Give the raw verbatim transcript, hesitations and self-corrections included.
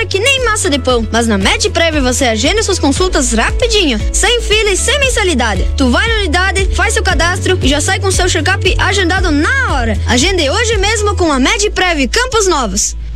que nem massa de pão. Mas na MedPrev você agenda suas consultas rapidinho, sem fila e sem mensalidade. Tu vai na unidade, faz seu cadastro e já sai com seu check-up agendado na hora. Agende hoje mesmo com a MedPrev Campos Novos.